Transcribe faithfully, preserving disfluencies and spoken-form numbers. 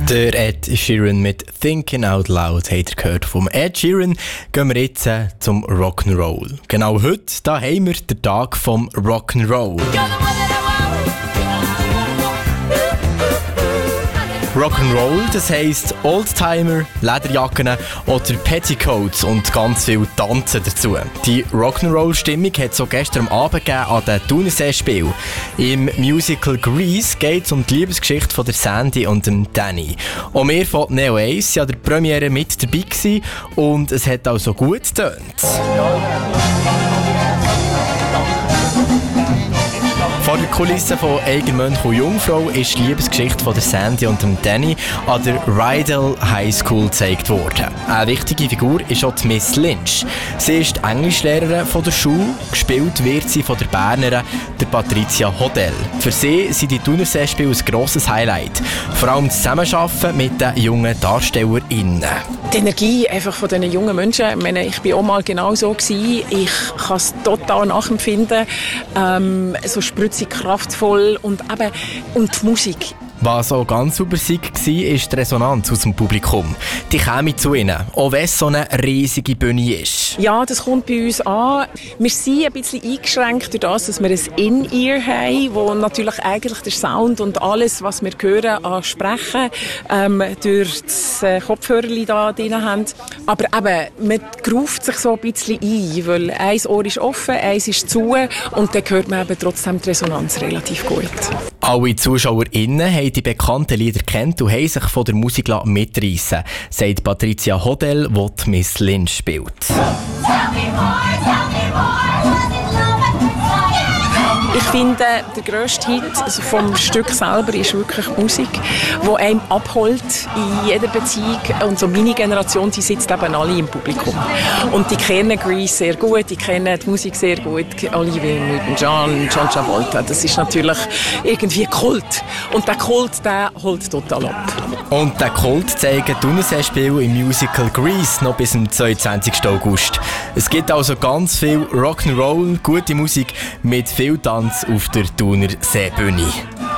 Der Ed Sheeran mit «Thinking Out Loud» habt ihr gehört. Vom Ed Sheeran gehen wir jetzt äh, zum Rock'n'Roll. Genau heute, da haben wir den Tag vom Rock'n'Roll. Rock'n'Roll, das heisst Oldtimer, Lederjacken oder Petticoats und ganz viel Tanzen dazu. Die Rock'n'Roll-Stimmung hat es auch gestern Abend gegeben an den Thunersee-Spielen. Im Musical «Grease» geht es um die Liebesgeschichte von der Sandy und dem Danny. Auch wir von Neo Ace waren an der Premiere mit dabei gewesen und es hat also gut getönt. Vor der Kulisse von Eigenmönch und Jungfrau ist die Liebesgeschichte von der Sandy und dem Danny an der Rydell High School gezeigt worden. Eine wichtige Figur ist auch die Miss Lynch. Sie ist die Englischlehrerin von der Schule, gespielt wird sie von der Bernerin, der Patricia Hodel. Für sie sind die Thunersee-Spiele ein grosses Highlight. Vor allem das Zusammenarbeiten mit den jungen DarstellerInnen. Die Energie einfach von diesen jungen Menschen, ich meine, ich war auch mal genau so gewesen. Ich kann es total nachempfinden. Ähm, so spritzig, kraftvoll und eben und die Musik. Was auch ganz super war, ist die Resonanz aus dem Publikum. Die käme zu ihnen, auch wenn es so eine riesige Bühne ist. Ja, das kommt bei uns an. Wir sind ein bisschen eingeschränkt durch das, dass wir ein In-Ear haben, wo natürlich eigentlich der Sound und alles, was wir hören, an Sprechen, ähm, durch das äh, Kopfhörerchen da drin haben. Aber eben, man ruft sich so ein bisschen ein, weil ein Ohr ist offen, eins ist zu und dann hört man eben trotzdem die Resonanz relativ gut. Alle ZuschauerInnen haben die bekannten Lieder kennt und haben sich von der Musik mitreissen, sagt Patricia Hodel, die die Miss Lynch spielt. Ich finde, der grösste Hit also vom Stück selber ist wirklich Musik, die einem abholt in jeder Beziehung. Und so meine Generation, die sitzt eben alle im Publikum. Und die kennen Grease sehr gut, die kennen die Musik sehr gut. Olivia Newton-John, John Travolta, das ist natürlich irgendwie Kult. Und der Kult, der holt total ab. Und den Kult zeigen die Thunersee-Spiele im Musical «Grease» noch bis zum zweiundzwanzigsten August. Es gibt also ganz viel Rock'n'Roll, gute Musik mit viel Tanz auf der Thunerseebühne.